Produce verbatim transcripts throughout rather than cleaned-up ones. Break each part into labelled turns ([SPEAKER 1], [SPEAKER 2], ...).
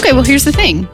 [SPEAKER 1] Okay, well, here's the thing.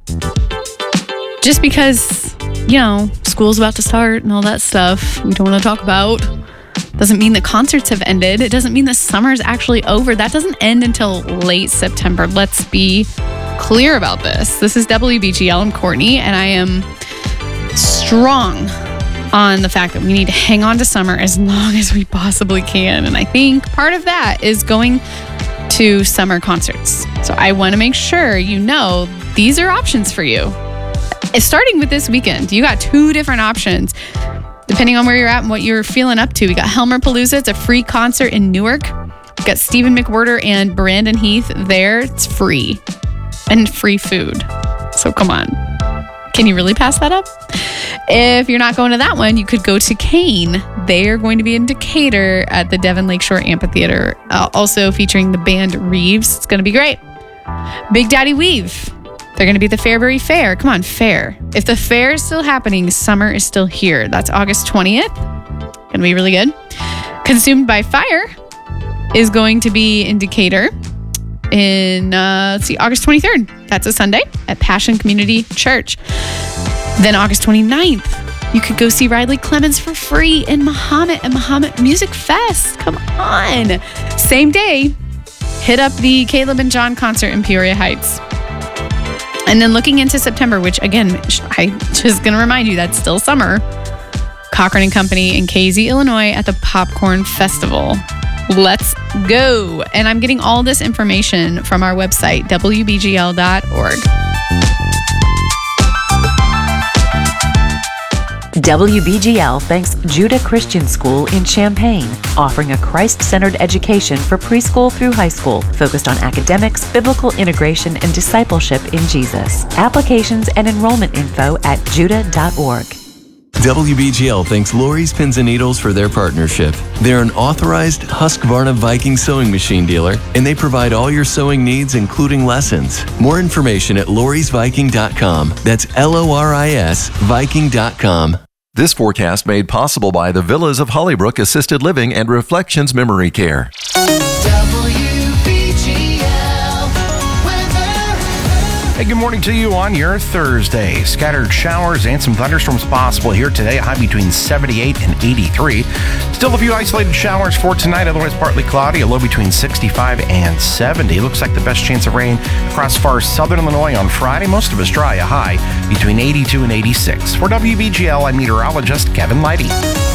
[SPEAKER 1] Just because, you know, school's about to start and all that stuff we don't want to talk about doesn't mean the concerts have ended. It doesn't mean the summer's actually over. That doesn't end until late September. Let's be clear about this. This is W B G L. I'm Courtney, and I am strong on the fact that we need to hang on to summer as long as we possibly can. And I think part of that is going to summer concerts. So I want to make sure you know these are options for you. It's starting with this weekend. You got two different options depending on where you're at and what you're feeling up to. We got Helmer Palooza. It's a free concert in Newark. We got Stephen McWhirter and Brandon Heath there. It's free and free food. So come on. Can you really pass that up? If you're not going to that one, you could go to Kane. They are going to be in Decatur at the Devon Lakeshore Amphitheater, uh, also featuring the band Reeves. It's going to be great. Big Daddy Weave. They're going to be at the Fairbury Fair. Come on, fair. If the fair is still happening, summer is still here. That's August twentieth. Going to be really good. Consumed by Fire is going to be in Decatur in, uh, let's see, August twenty-third. That's a Sunday at Passion Community Church. Then August twenty-ninth, you could go see Riley Clemens for free in Mahomet at Mahomet Music Fest. Come on. Same day, hit up the Caleb and John concert in Peoria Heights. And then looking into September, which again, I just going to remind you, that's still summer. Cochran and Company in K Z, Illinois at the Popcorn Festival. Let's go. And I'm getting all this information from our website, W B G L dot org.
[SPEAKER 2] W B G L thanks Judah Christian School in Champaign, offering a Christ-centered education for preschool through high school, focused on academics, biblical integration, and discipleship in Jesus. Applications and enrollment info at judah dot org.
[SPEAKER 3] W B G L thanks Lori's Pins and Needles for their partnership. They're an authorized Husqvarna Viking sewing machine dealer, and they provide all your sewing needs, including lessons. More information at loris viking dot com. That's L O R I S Viking dot com.
[SPEAKER 4] This forecast made possible by the Villas of Hollybrook Assisted Living and Reflections Memory Care.
[SPEAKER 5] Hey, good morning to you on your Thursday. Scattered showers and some thunderstorms possible here today, a high between seventy-eight and eighty-three. Still a few isolated showers for tonight, otherwise partly cloudy, a low between sixty-five and seventy. Looks like the best chance of rain across far southern Illinois on Friday. Most of us dry, a high between eighty-two and eighty-six. For W B G L, I'm meteorologist Kevin Leidy.